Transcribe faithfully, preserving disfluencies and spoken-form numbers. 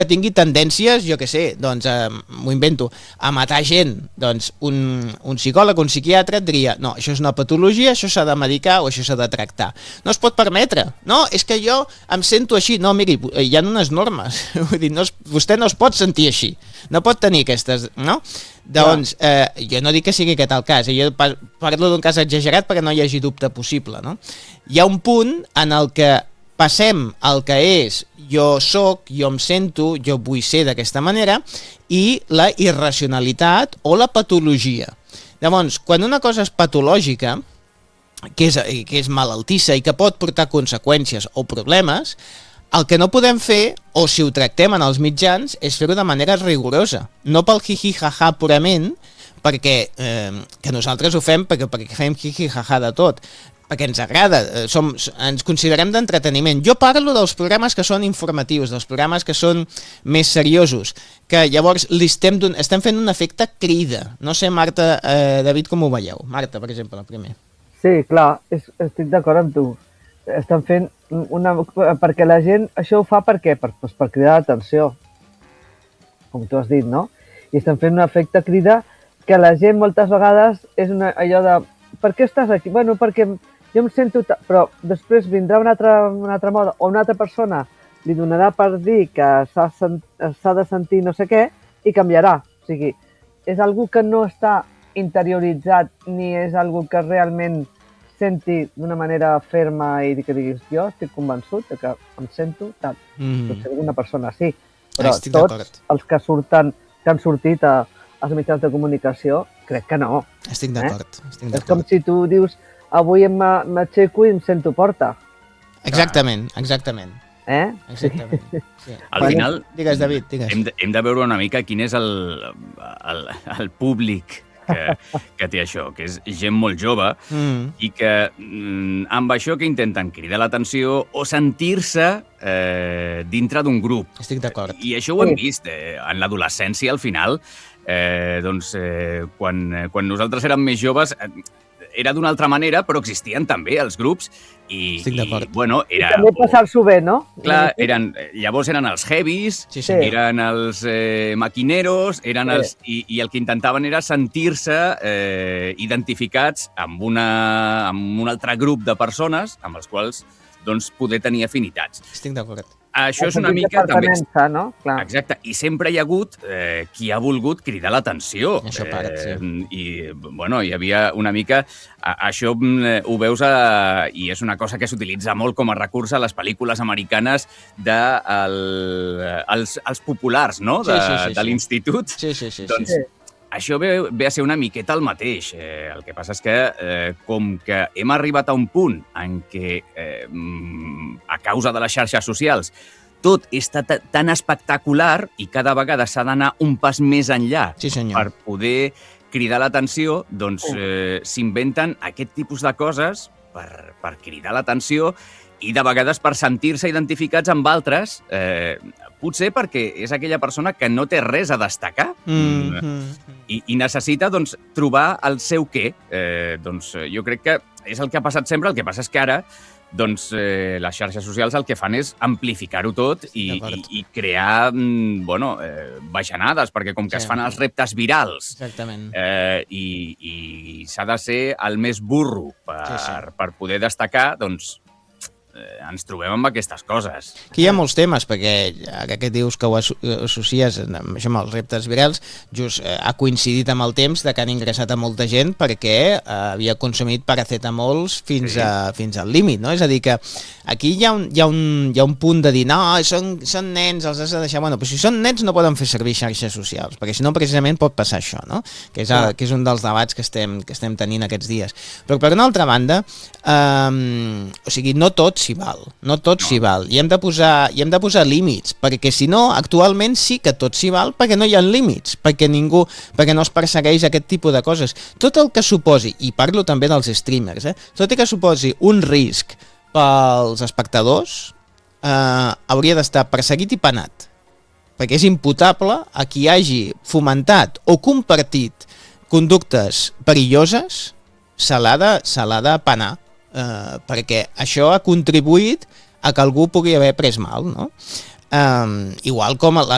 que tingui tendències, jo què sé, doncs eh, m'ho invento, a matar gent, doncs un, un psicòleg, un psiquiatre et diria, no, això és una patologia, això s'ha de medicar o això s'ha de tractar. No es pot permetre. No, és que jo em sento així. No, miri, hi ha unes normes. Vull dir, no es, vostè no es pot sentir així. No pot tenir aquestes... No? Doncs, eh, jo no dic que sigui aquest el cas. Jo parlo d'un cas exagerat perquè no hi hagi dubte possible. No? Hi ha un punt en el que passem el que és jo soc, jo em sento, jo vull ser d'aquesta manera, i la irracionalitat o la patologia. Llavors, quan una cosa és patològica, que és, que és malaltissa i que pot portar conseqüències o problemes, el que no podem fer, o si ho tractem en els mitjans, és fer-ho de manera rigorosa. No pel jiji-jaja purament, perquè eh, que nosaltres ho fem perquè, perquè fem jiji-jaja de tot, perquè ens agrada, som, ens considerem d'entreteniment. Jo parlo dels programes que són informatius, dels programes que són més seriosos, que llavors li estem, estem fent un efecte crida. No sé, Marta, eh, David, com ho veieu? Marta, per exemple, el primer. Sí, clar, és, estic d'acord amb tu. Estan fent una... Perquè la gent això ho fa per què? Per, doncs per cridar l'atenció, com tu has dit, no? I estan fent un efecte crida que la gent moltes vegades és una, allò de... Per què estàs aquí? Bueno, perquè... jo em sento... Però després vindrà una altra, una altra moda o una altra persona li donarà per dir que s'ha de sentir no sé què i canviarà. O sigui, és algú que no està interioritzat ni és algú que realment senti d'una manera ferma i que diguis jo estic convençut que em sento tal. Mm. Potser alguna persona sí, però estic tots els que surten, que han sortit a, als mitjans de comunicació, crec que no. Estic d'acord. Eh? Estic és com si tu dius avui m'aixeco i em sento porta. Exactament, exactament. Eh? Exactament. Sí. Al final, digues, David, digues. Hem, de, hem de veure una mica quin és el, el, el públic que, que té això, que és gent molt jove mm. i que mm, amb això que intenten cridar l'atenció o sentir-se eh, dintre d'un grup. Estic d'acord. I això ho hem vist eh, en l'adolescència, al final, eh, doncs, eh, quan, quan nosaltres érem més joves... Eh, era d'una altra manera, però existien també els grups i, Estic d'acord. I bueno, era... I també passar-s'ho bé, no? Clar, eren, llavors eren els heavies, sí, sí. eren els eh, maquineros, eren sí. els, i, i el que intentaven era sentir-se eh, identificats amb, una, amb un altre grup de persones amb els quals doncs, poder tenir afinitats. Estic d'acord. Això és una mica també... No? Clar. Exacte, i sempre hi ha hagut eh, qui ha volgut cridar l'atenció. Això part, sí. Eh, I, bueno, hi havia una mica... A, això eh, ho veus a, i és una cosa que s'utilitza molt com a recurs a les pel·lícules americanes de el, els, els populars, no?, de, sí, sí, sí, de l'institut. Sí, sí, sí. Doncs, sí. Això ve, ve a ser una miqueta el mateix. Eh, el que passa és que, eh, com que hem arribat a un punt en què, eh, a causa de les xarxes socials, tot és tan espectacular i cada vegada s'ha d'anar un pas més enllà sí, per poder cridar l'atenció, doncs eh, s'inventen aquest tipus de coses per, per cridar l'atenció i de vegades per sentir-se identificats amb altres, eh, potser perquè és aquella persona que no té res a destacar mm -hmm. i, i necessita doncs, trobar el seu què. Eh, doncs, jo crec que és el que ha passat sempre, el que passa és que ara doncs, eh, les xarxes socials el que fan és amplificar-ho tot i, i, i crear bueno, eh, bajanades, perquè com que sí. es fan els reptes virals eh, i, i s'ha de ser el més burro per, sí, sí. per poder destacar, doncs eh, ens trobem amb aquestes coses. Aquí hi ha molts temes, perquè ara que dius que ho associes amb, això, amb els reptes virals, just eh, ha coincidit amb el temps de que han ingressat a molta gent perquè eh, havia consumit paracetamols fins, sí. a, fins al límit, no? És a dir, que aquí hi ha un, hi ha un, hi ha un punt de dir no, són, són nens, els has de deixar... Bueno, però si són nens no poden fer servir xarxes socials, perquè si no precisament pot passar això, no? Que és, a, que és un dels debats que estem, que estem tenint aquests dies. Però per una altra banda, eh, o sigui, no tot s'hi val, no tot no. s'hi val, i hem de posar, i hem de posar límits, perquè si no, actualment sí que tot s'hi val, perquè no hi ha límits, perquè ningú, perquè no es persegueix aquest tipus de coses. Tot el que suposi, i parlo també dels streamers, eh, tot el que suposi un risc pels espectadors eh, hauria d'estar perseguit i penat, perquè és imputable a qui hagi fomentat o compartit conductes perilloses, se l'ha de, se l'ha de penar. Uh, perquè això ha contribuït a que algú pugui haver pres mal, no? Um, igual com la,